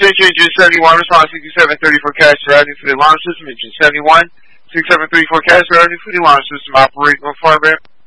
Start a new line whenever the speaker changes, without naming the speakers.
Attention, engine 71, response 6734 cash routing for the alarm system. Engine 71, 6734 cash routing for the alarm system. Operating on Fireband.